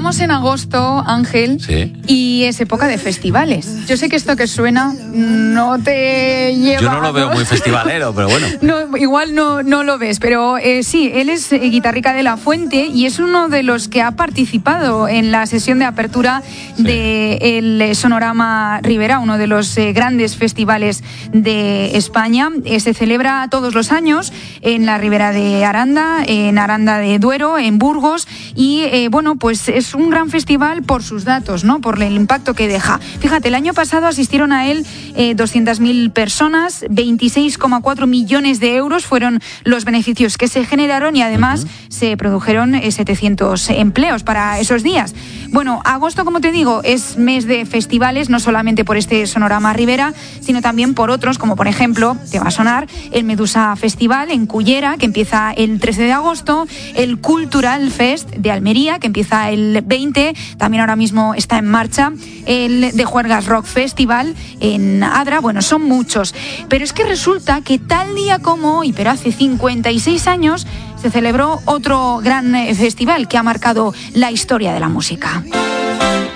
Estamos en agosto, Ángel, sí, y es época de festivales. Yo sé que esto que suena no te lleva... Yo no lo veo muy festivalero, pero bueno. No, igual no lo ves, pero sí, él es Guitarrica de la Fuente y es uno de los que ha participado en la sesión de apertura del Sonorama Ribera, uno de los grandes festivales de España. Se celebra todos los años en la Ribera de Aranda, en Aranda de Duero, en Burgos, y bueno, pues es un gran festival por sus datos, ¿no? Por el impacto que deja. Fíjate, el año pasado asistieron a él 200.000 personas, 26,4 millones de euros fueron los beneficios que se generaron y además se produjeron 700 empleos para esos días. Bueno, agosto, como te digo, es mes de festivales, no solamente por este Sonorama Ribera, sino también por otros, como por ejemplo, te va a sonar, el Medusa Festival en Cullera, que empieza el 13 de agosto, el Cultural Fest de Almería, que empieza el 20, también ahora mismo está en marcha, el de Juergas Rock Festival en Adra. Bueno, son muchos, pero es que resulta que tal día como hoy, pero hace 56 años, se celebró otro gran festival que ha marcado la historia de la música.